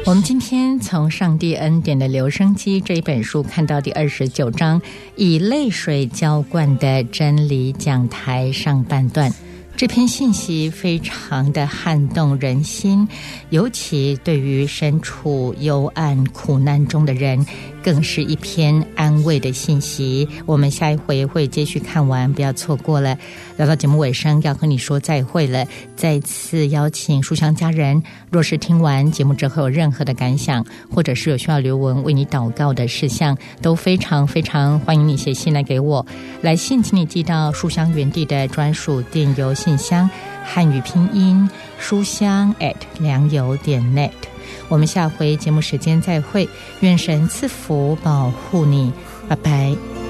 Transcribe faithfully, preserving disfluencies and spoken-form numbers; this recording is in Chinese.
我们今天从《上帝恩典的留声机》这一本书看到第二十九章，以泪水浇灌的真理讲台上半段。这篇信息非常的撼动人心，尤其对于身处幽暗苦难中的人，更是一篇安慰的信息。我们下一回会继续看完，不要错过了。聊到节目尾声，要和你说再会了。再次邀请书香家人，若是听完节目之后有任何的感想，或者是有需要留文为你祷告的事项，都非常非常欢迎你写信来给我。来信请你寄到书香园地的专属电邮信箱，汉语拼音书香 at 良友点 net。 我们下回节目时间再会，愿神赐福保护你，拜拜。